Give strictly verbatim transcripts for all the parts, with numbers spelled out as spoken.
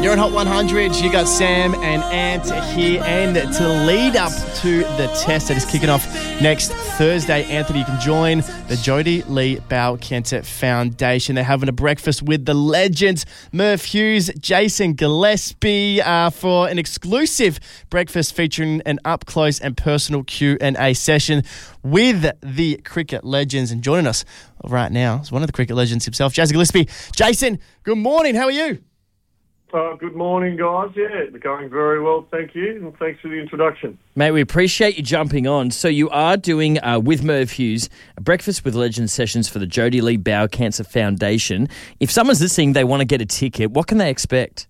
You're on Hot one hundred. You got Sam and Ant here. And to lead up to the test that is kicking off next Thursday, Anthony, you can join the Jody Lee Bowell Cancer Foundation. They're having a breakfast with the legends, Merv Hughes, Jason Gillespie, uh, for an exclusive breakfast featuring an up-close and personal Q and A session with the cricket legends. And joining us right now is one of the cricket legends himself, Jason Gillespie. Jason, good morning. How are you? Uh, good morning, guys. Yeah, they're going very well, thank you, and thanks for the introduction. Mate, we appreciate you jumping on. So you are doing, uh, with Merv Hughes, a Breakfast with Legends sessions for the Jody Lee Bowell Cancer Foundation. If someone's listening, they want to get a ticket, what can they expect?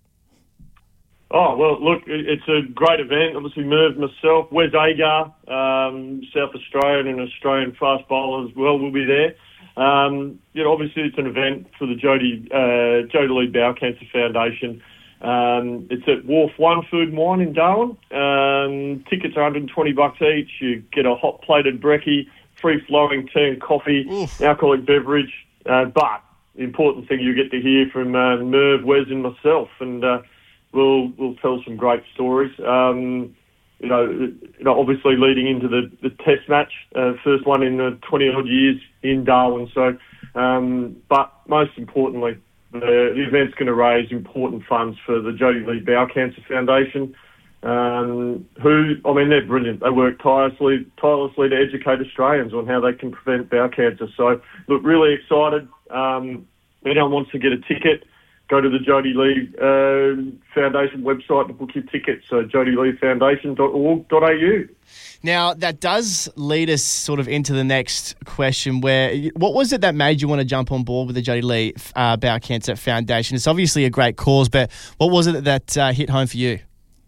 Oh, well, look, it's a great event. Obviously, Merv, myself, Wes Agar, um, South Australian and Australian fast bowler as well will be there. Um, you know, obviously it's an event for the Jody uh, Jody Lee Bowell Cancer Foundation. Um, it's at Wharf One Food and Wine in Darwin. Um, tickets are one hundred twenty bucks each. You get a hot plated brekkie, free flowing tea and coffee, Oof. alcoholic beverage. Uh, but the important thing, you get to hear from uh, Merv, Wes, and myself, and uh, we'll we'll tell some great stories. Um, You know, you know, obviously leading into the, the test match, uh, first one in the twenty-odd years in Darwin. So, um, but most importantly, the, the event's going to raise important funds for the Jody Lee Bowell Cancer Foundation, um, who, I mean, they're brilliant. They work tirelessly, tirelessly to educate Australians on how they can prevent bowel cancer. So, look, really excited. Um, if anyone wants to get a ticket, go to the Jody Lee uh, Foundation website to book your tickets, so jody lee foundation dot org dot a u. Now, that does lead us sort of into the next question, where what was it that made you want to jump on board with the Jody Lee uh, Bowell Cancer Foundation? It's obviously a great cause, but what was it that uh, hit home for you?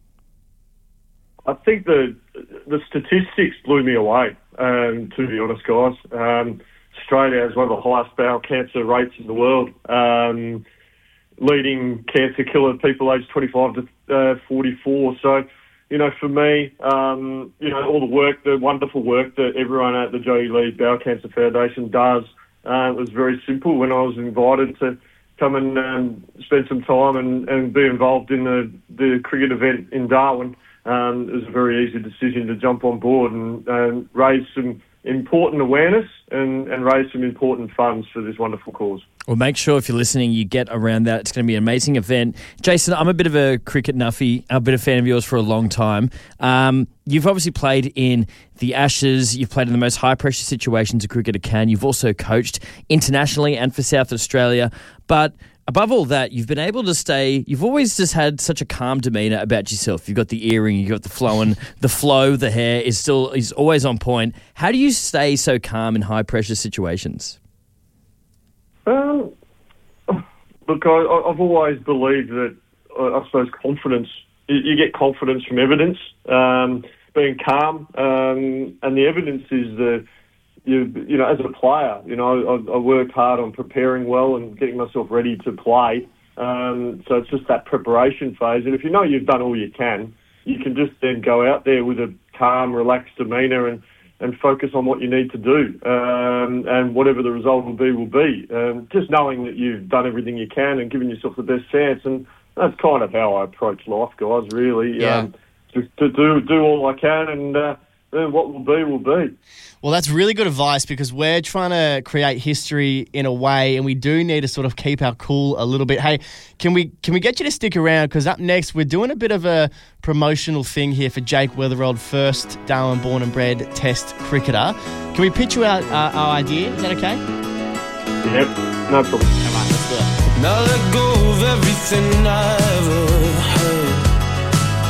I think the the statistics blew me away, um, to be honest, guys. Um, Australia has one of the highest bowel cancer rates in the world. Um leading cancer killer people aged twenty-five to forty-four. So, you know, for me, um, you know, all the work, the wonderful work that everyone at the Jody Lee Bowell Cancer Foundation does, uh, was very simple. When I was invited to come and um, spend some time and, and be involved in the, the cricket event in Darwin, um, it was a very easy decision to jump on board and um, raise some important awareness and, and raise some important funds for this wonderful cause. Well, make sure if you're listening, you get around that. It's going to be an amazing event. Jason, I'm a bit of a cricket nuffy. I've been a fan of yours for a long time. Um, you've obviously played in the Ashes. You've played in the most high-pressure situations a cricketer can. You've also coached internationally and for South Australia. But above all that, you've been able to stay, you've always just had such a calm demeanour about yourself. You've got the earring, you've got the flowing, the flow, the hair is still is always on point. How do you stay so calm in high-pressure situations? Um, look, I, I've always believed that, uh, I suppose, confidence, you, you get confidence from evidence, um, being calm, um, and the evidence is the, you, you know, as a player, you know, I, I worked hard on preparing well and getting myself ready to play, um, so it's just that preparation phase, and if you know you've done all you can, you can just then go out there with a calm, relaxed demeanour and and focus on what you need to do, um, and whatever the result will be, will be. Um, just knowing that you've done everything you can and given yourself the best chance, and that's kind of how I approach life, guys, really. Yeah. Um, just to do do all I can, and uh, then what will be, will be. Well, that's really good advice, because we're trying to create history in a way, and we do need to sort of keep our cool a little bit. Hey, can we can we get you to stick around? Because up next, we're doing a bit of a promotional thing here for Jake Weatherald, first Darwin born and bred Test cricketer. Can we pitch you out uh, our idea? Is that okay? Yep, no problem. All right, let's do it. Now let go of everything I